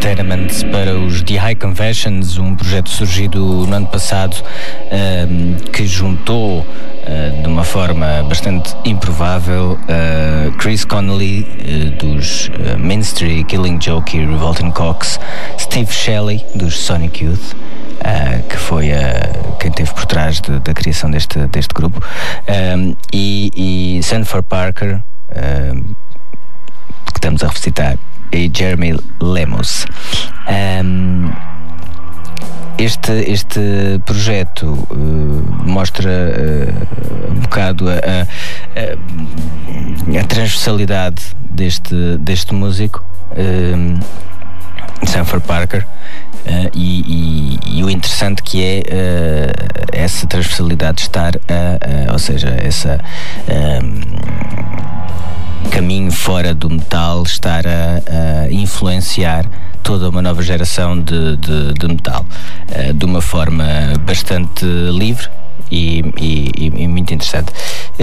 Tenements para os The High Confessions, um projeto surgido no ano passado que juntou de uma forma bastante improvável Chris Connolly dos Ministry, Killing Joke e Revolting Cocks, Steve Shelley dos Sonic Youth, que foi quem esteve por trás da criação deste grupo, e Sanford Parker, que estamos a recitar, e Jeremy Lemos. Este projeto mostra um bocado a transversalidade deste músico, Sanford Parker, e o interessante que é essa transversalidade de estar ou seja, essa caminho fora do metal estar a influenciar toda uma nova geração de metal de uma forma bastante livre e muito interessante.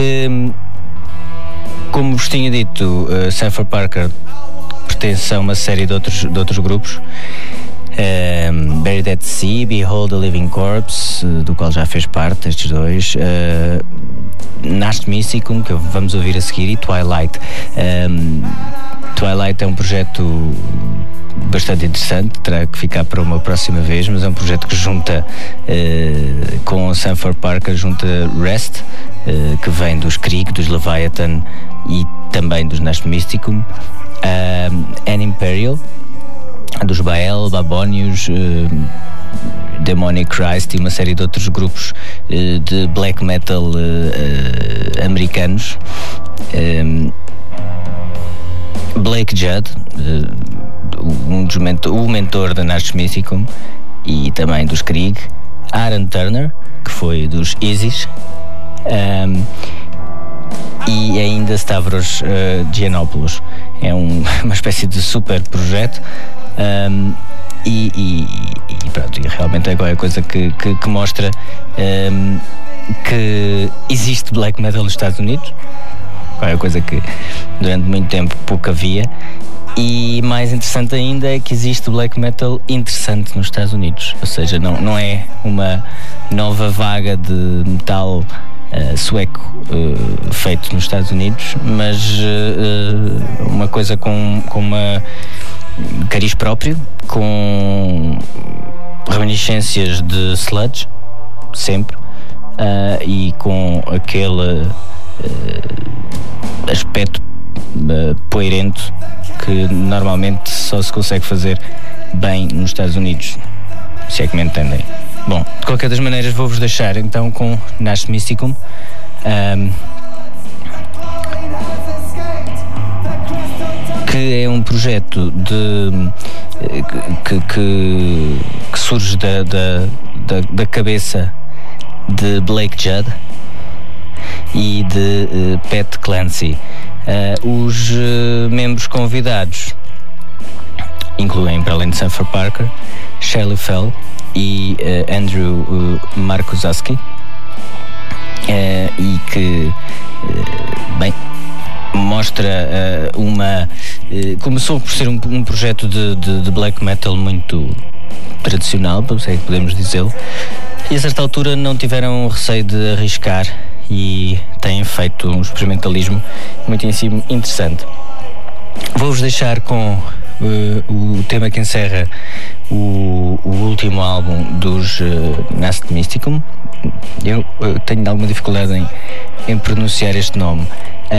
Como vos tinha dito, Sanford Parker pertence a uma série de outros grupos, Buried at Sea, Behold the Living Corpse, do qual já fez parte, estes dois, Nast Mysticum, que vamos ouvir a seguir, e Twilight. Twilight é um projeto bastante interessante, terá que ficar para uma próxima vez, mas é um projeto que junta com o Sanford Parker, junta Rest, que vem dos Krieg, dos Leviathan e também dos Nast Mysticum, An Imperial, dos Baal, Babonius, Demonic Christ e uma série de outros grupos de black metal americanos, Blake Judd, o mentor da Nast Mysticum e também dos Krieg, Aaron Turner, que foi dos Isis, e ainda Stavros Giannopoulos. É uma espécie de super projeto, e pronto, e realmente é qualquer coisa que mostra que existe black metal nos Estados Unidos, qualquer coisa que durante muito tempo pouco havia. E mais interessante ainda é que existe black metal interessante nos Estados Unidos, ou seja, não é uma nova vaga de metal sueco feito nos Estados Unidos, mas uma coisa com uma cariz próprio, com reminiscências de sludge sempre, e com aquele aspecto poeirento que normalmente só se consegue fazer bem nos Estados Unidos, se é que me entendem. Bom, de qualquer das maneiras vou-vos deixar então com Nast Mysticum, que é um projeto que surge da cabeça de Blake Judd e de Pat Clancy. Os membros convidados incluem, para além de Sanford Parker, Shelley Fell e Andrew Markuszewski, e que bem, mostra começou por ser um projeto de black metal muito tradicional, se é que podemos dizê-lo, e a certa altura não tiveram receio de arriscar e têm feito um experimentalismo muitíssimo interessante. Vou-vos deixar com o tema que encerra o último álbum dos Nast Mysticum. Eu tenho alguma dificuldade em pronunciar este nome,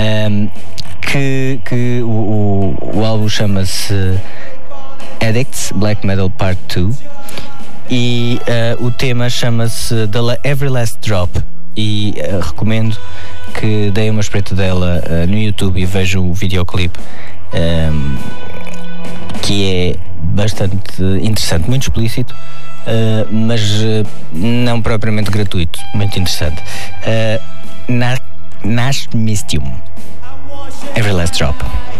que o álbum chama-se Addicts Black Metal Part 2 e o tema chama-se The Every Last Drop, e recomendo que deem uma espreitadela no YouTube e vejam o videoclipe, que é bastante interessante, muito explícito, mas não propriamente gratuito, muito interessante. Nast Mysticum, Every Last Drop.